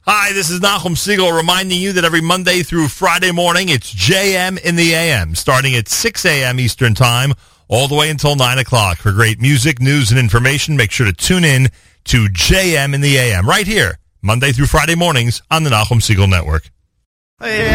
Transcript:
Hi, this is Nachum Siegel reminding you that every Monday through Friday morning, it's JM in the AM, starting at 6 a.m. Eastern Time, all the way until 9 o'clock. For great music, news, and information, make sure to tune in to JM in the AM, right here, Monday through Friday mornings on the Nachum Siegel Network. Hey.